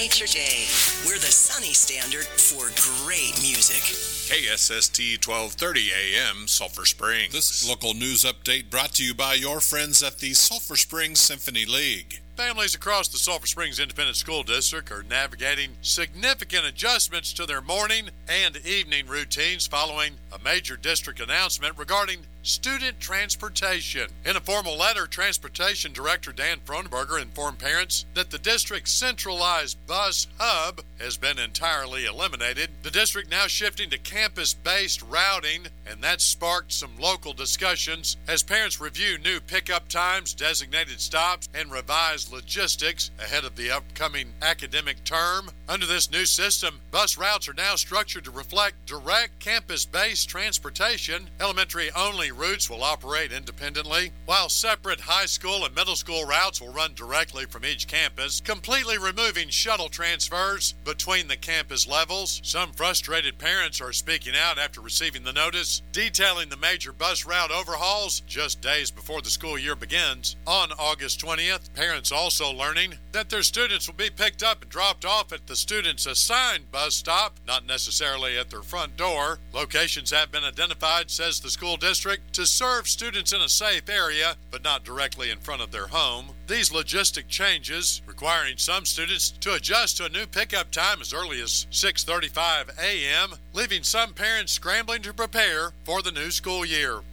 Nature Day. We're the sunny standard for great music. KSST 1230 AM, Sulphur Springs. This local news update brought to you by your friends at the Sulphur Springs Symphony League. Families across the Sulphur Springs Independent School District are navigating significant adjustments to their morning and evening routines following a major district announcement regarding student transportation. In a formal letter, Transportation Director Dan Fronenberger informed parents that the district's centralized bus hub has been entirely eliminated. The district now shifting to campus-based routing, and that sparked some local discussions as parents review new pickup times, designated stops, and revised logistics ahead of the upcoming academic term. Under this new system, bus routes are now structured to reflect direct campus-based transportation. Elementary-only routes will operate independently, while separate high school and middle school routes will run directly from each campus, completely removing shuttle transfers between the campus levels. Some frustrated parents are speaking out after receiving the notice detailing the major bus route overhauls just days before the school year begins. On August 20th, parents also learning that their students will be picked up and dropped off at the student's assigned bus stop, not necessarily at their front door. Locations have been identified, says the school district, to serve students in a safe area, but not directly in front of their home. These logistic changes requiring some students to adjust to a new pickup time as early as 6:35 a.m., leaving some parents scrambling to prepare for the new school year.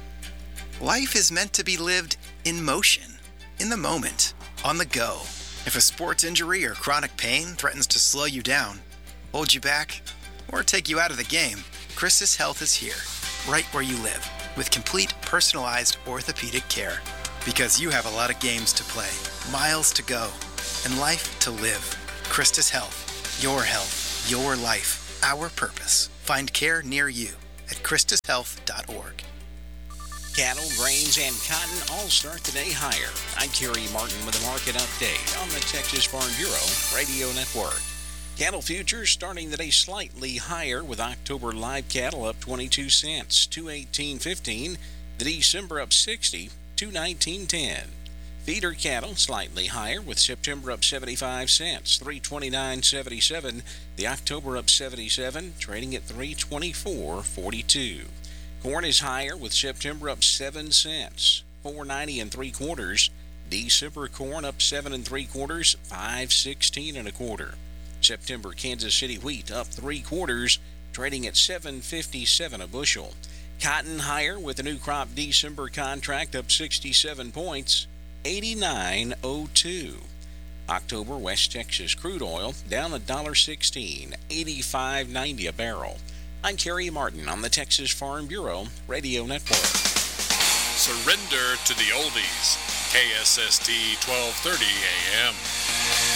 Life is meant to be lived in motion, in the moment, on the go. If a sports injury or chronic pain threatens to slow you down, hold you back, or take you out of the game, Christus Health is here, right where you live, with complete personalized orthopedic care. Because you have a lot of games to play, miles to go, and life to live. Christus Health, your life, our purpose. Find care near you at christushealth.org. Cattle, grains, and cotton all start the day higher. I'm Kerry Martin with a market update on the Texas Farm Bureau Radio Network. Cattle futures starting the day slightly higher with October live cattle up 22 cents, $218.15. The December up 60, $219.10. Feeder cattle slightly higher with September up 75 cents, $329.77. The October up 77, trading at $324.42. Corn is higher with September up 7 cents, $4.90 3/4. December corn up 7 3/4, $5.16 1/4. September Kansas City wheat up 3/4, trading at $7.57 a bushel. Cotton higher with the new crop December contract up 67 points, $89.02. October West Texas crude oil down $1.16, $85.90 a barrel. I'm Kerry Martin on the Texas Farm Bureau Radio Network. Surrender to the oldies. KSST 1230 AM.